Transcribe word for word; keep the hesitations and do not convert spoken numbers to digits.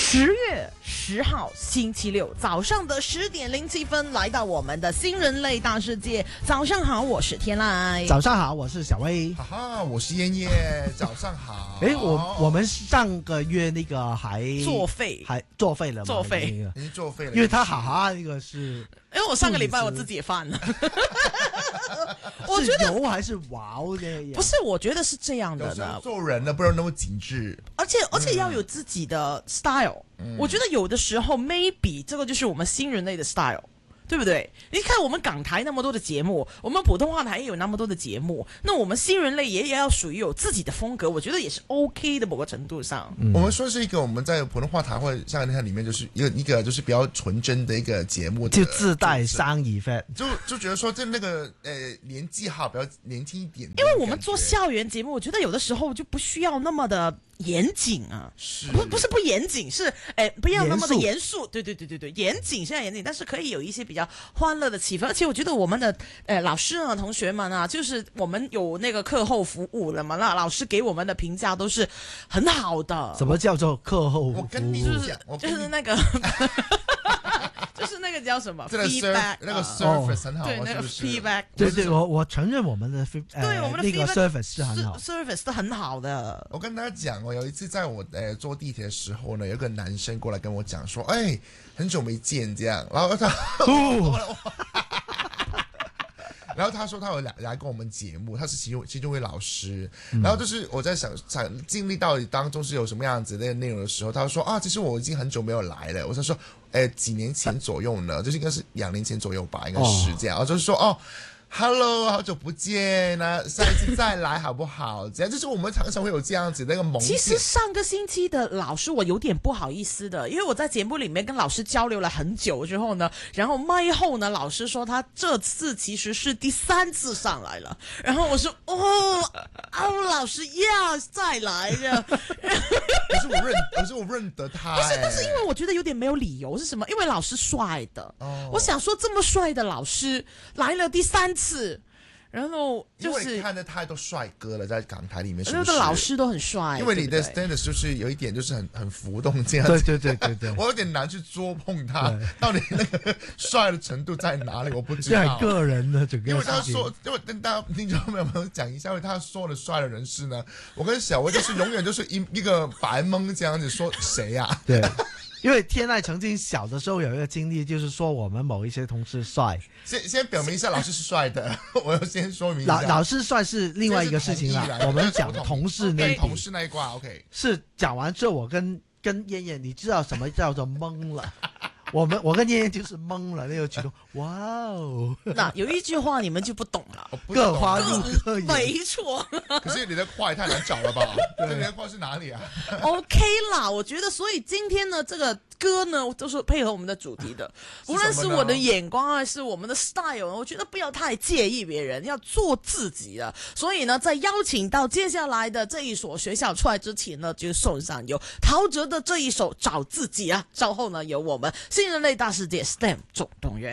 十月十号星期六早上的十点零七分，来到我们的新人类大世界。早上好，我是天籁。 早上好，我是小薇。 哈哈，我是燕燕。早上好。 哎，我我们上个月那个还作废， 还作废了吗？ 作废， 已经作废了。 因为他哈哈那个是， 因为我上个礼拜我自己也犯了。我觉得油还是wow的， 不是，我觉得是这样的呢。 做人呢，不能那么精致， 而且而且要有自己的 style、嗯。我觉得有的时候 maybe 这个就是我们新人类的 style。对不对？你看我们港台那么多的节目，我们普通话台也有那么多的节目，那我们新人类也也要属于有自己的风格，我觉得也是 OK 的，某个程度上。 嗯、我们说是一个我们在普通话台或者像那里面就是一个一个就是比较纯真的一个节目， 就自带商业 effect， 就就觉得说这那个呃年纪哈比较年轻一点， 因为我们做校园节目，我觉得有的时候就不需要那么的严谨啊， 是不不是不严谨，是哎不要那么的严肃，对对对对对，严谨现在严谨，但是可以有一些比较欢乐的气氛，而且我觉得我们的呃老师啊、同学们啊，就是我们有那个课后服务了嘛，那老师给我们的评价都是很好的。 什么叫做课后服务？ 我跟你就是讲， 就是那个。就是那个叫什么 feedback， 那个 service 很好， 对那个 feedback， 对对，我我承认我们的呃、对我们的那个 service 是很好 ，service 是很好的。 我跟大家讲哦，有一次在我呃坐地铁的时候呢，有个男生过来跟我讲说，哎，很久没见这样，然后他。哦然后他说他有来来跟我们节目，他是其中其中一位老师。然后就是我在想想经历到底当中是有什么样子的内容的时候，他说啊，其实我已经很久没有来了。我就说，哎，几年前左右呢，就是应该是两年前左右吧，应该是这样。然后就是说哦。Hello， 好久不见啊！下一次再来好不好？这样就是我们常常会有这样子的一个萌。 其实上个星期的老师我有点不好意思的，因为我在节目里面跟老师交流了很久之后呢，然后麦后呢，老师说他这次其实是第三次上来了，然后我说哦，哦，老师要再来了。 可是我认，可是我认得他、欸。 不是，但是因为我觉得有点没有理由是什么？因为老师帅的，哦、我想说这么帅的老师来了第三次。次，然后就是因为看的太多帅哥了，在港台里面是不是？ 那个老师都很帅， 因为你的 standard 就是有一点就是很很浮动这样子。 对对对对对， 我有点难去捉碰他，到底那个帅的程度在哪里，我不知道。 这个人的整个， 因为他说，因为跟大家听众朋友们讲一下，因为他说的帅的人士呢，我跟小薇就是永远就是一一个白蒙这样子说谁呀、啊？ 对。因为天籁曾经小的时候有一个经历，就是说我们某一些同事帅。 先先表明一下，老师是帅的，我要先说明一下。 老老师帅是另外一个事情啦，我们讲同事那一同事那一挂 ，OK。 是讲完之后，我跟跟燕燕，你知道什么叫做懵了？我们我跟燕燕就是懵了那个举动，哇哦！ 那有一句话你们就不懂了， 各花入各眼， 没错。 可是你的话也太难找了吧？对，你的话是哪里啊 ？OK 啦，我觉得，所以今天呢，这个歌呢都是配合我们的主题的，无论是我的眼光还是我们的 style， 我觉得不要太介意别人，要做自己啊。所以呢，在邀请到接下来的这一所学校出来之前呢，就送上由陶喆的这一首《找自己》啊。稍后呢，由我们新人类大世界 S T E M 总动员。